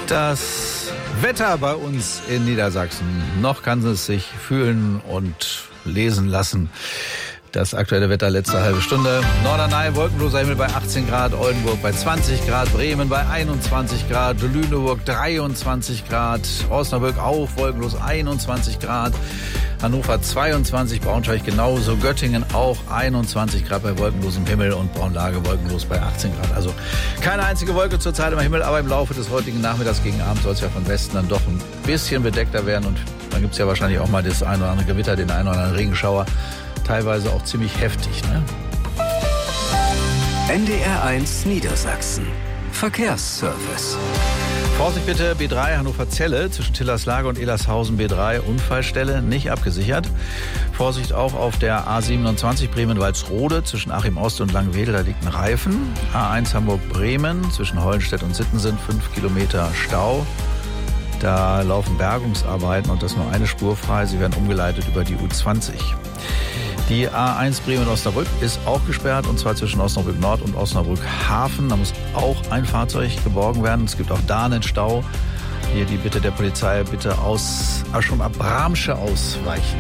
Das Wetter bei uns in Niedersachsen. Noch kann es sich fühlen und lesen lassen. Das aktuelle Wetter letzte halbe Stunde. Norderney, wolkenloser Himmel bei 18 Grad, Oldenburg bei 20 Grad, Bremen bei 21 Grad, Lüneburg 23 Grad, Osnabrück auch wolkenlos 21 Grad, Hannover 22, Braunschweig genauso, Göttingen auch 21 Grad bei wolkenlosem Himmel und Braunlage wolkenlos bei 18 Grad. Also keine einzige Wolke zurzeit im Himmel, aber im Laufe des heutigen Nachmittags gegen Abend soll es ja von Westen dann doch ein bisschen bedeckter werden und dann gibt es ja wahrscheinlich auch mal das ein oder andere Gewitter, den einen oder anderen Regenschauer. Teilweise auch ziemlich heftig, ne? NDR1 Niedersachsen. Verkehrsservice. Vorsicht bitte, B3 Hannover-Zelle zwischen Tillerslage und Elershausen B3 Unfallstelle nicht abgesichert. Vorsicht auch auf der A27 Bremen-Walsrode zwischen Achim-Ost und Langwedel, da liegt ein Reifen. A1 Hamburg-Bremen zwischen Hollenstedt und Sittensen 5 Kilometer Stau. Da laufen Bergungsarbeiten und das nur eine Spur frei. Sie werden umgeleitet über die U20. Die A1 Bremen-Osnabrück ist auch gesperrt und zwar zwischen Osnabrück Nord und Osnabrück Hafen. Da muss auch ein Fahrzeug geborgen werden. Es gibt auch da einen Stau. Hier die Bitte der Polizei, bitte schon ab Bramsche ausweichen.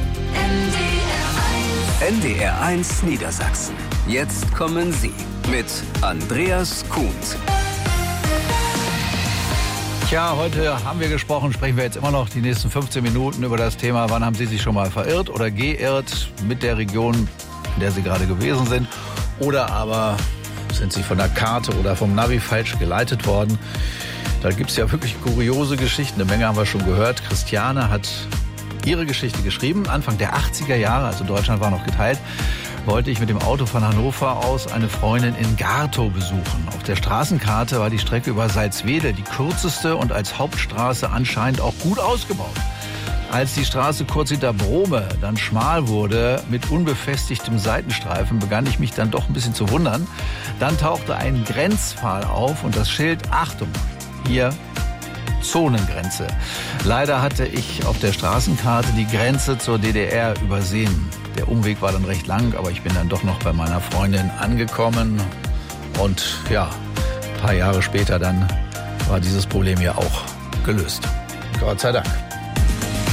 NDR1 Niedersachsen. Jetzt kommen Sie mit Andreas Kuhns. Tja, heute haben wir gesprochen, sprechen wir jetzt immer noch die nächsten 15 Minuten über das Thema, wann haben Sie sich schon mal verirrt oder geirrt mit der Region, in der Sie gerade gewesen sind, oder aber sind Sie von der Karte oder vom Navi falsch geleitet worden. Da gibt es ja wirklich kuriose Geschichten, eine Menge haben wir schon gehört. Christiane hat ihre Geschichte geschrieben, Anfang der 80er Jahre, also Deutschland war noch geteilt, wollte ich mit dem Auto von Hannover aus eine Freundin in Gartow besuchen. Auf der Straßenkarte war die Strecke über Salzwedel die kürzeste und als Hauptstraße anscheinend auch gut ausgebaut. Als die Straße kurz hinter Brome dann schmal wurde mit unbefestigtem Seitenstreifen, begann ich mich dann doch ein bisschen zu wundern. Dann tauchte ein Grenzpfahl auf und das Schild Achtung, hier Zonengrenze. Leider hatte ich auf der Straßenkarte die Grenze zur DDR übersehen. Der Umweg war dann recht lang, aber ich bin dann doch noch bei meiner Freundin angekommen. Und ja, ein paar Jahre später dann war dieses Problem ja auch gelöst. Gott sei Dank.